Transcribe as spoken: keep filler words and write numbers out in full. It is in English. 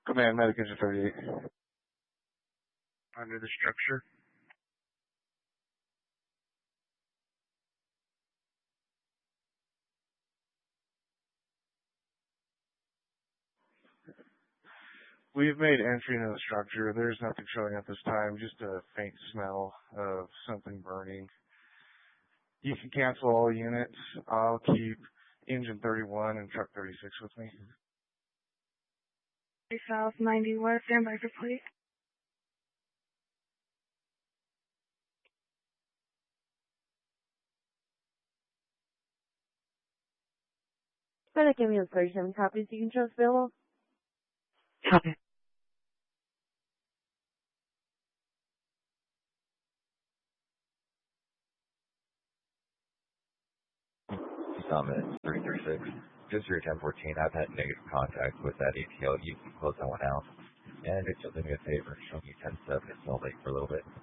Command Medic Engine thirty-eight. Under the structure. We've made entry into the structure. There's nothing showing at this time, just a faint smell of something burning. You can cancel all units. I'll keep Engine thirty-one and Truck thirty-six with me. South ninety West, standby for plate. Medic ambulance thirty-seven copies. You can show us available. Copy. Summit three three six. Just your ten fourteen. I've had negative contact with that A T L. You can close that one out. And if you'll do me a favor, show me ten seven. It's all late for a little bit.